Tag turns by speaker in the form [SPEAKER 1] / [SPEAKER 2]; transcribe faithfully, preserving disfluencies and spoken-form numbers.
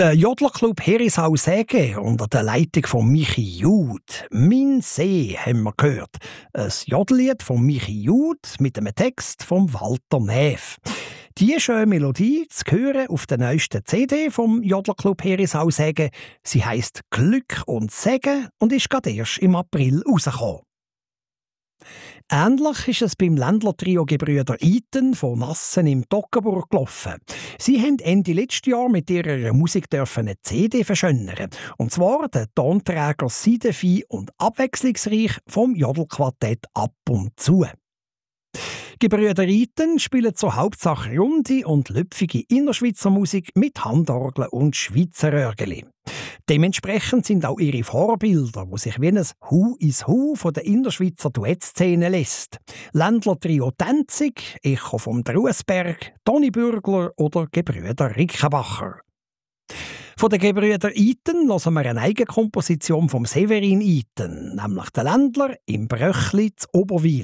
[SPEAKER 1] Der Jodlerclub Herisau-Säge unter der Leitung von Michi Jud. «Mein See» haben wir gehört. Ein Jodellied von Michi Jud mit einem Text von Walter Neff. Diese schöne Melodie zu hören auf der neuesten C D vom Jodlerclub Herisau-Säge. Sie heisst «Glück und Segen» und ist gerade erst im April rausgekommen. Ähnlich ist es beim Ländler-Trio Gebrüder Iten von Nassen im Toggenburg gelaufen. Sie haben Ende letztes Jahr mit ihrer Musik dürfen eine C D verschönern. Und zwar den Tonträger «Seidenvieh» und «Abwechslungsreich» vom Jodelquartett «Ab und zu». Gebrüder Iten spielen zur Hauptsache runde und lüpfige Innerschweizer Musik mit Handorgeln und Schweizer Örgeli. Dementsprechend sind auch ihre Vorbilder, die sich wie ein Hu is Hu von der Innerschweizer Duettszene lässt. Ländler-Trio Tenzig, Echo vom Druesberg, Toni Bürgler oder Gebrüder Rickenbacher. Von den Gebrüder Iten hören wir eine Eigenkomposition vom Severin Iten, nämlich der Ländler im Bröchli zu Oberwil.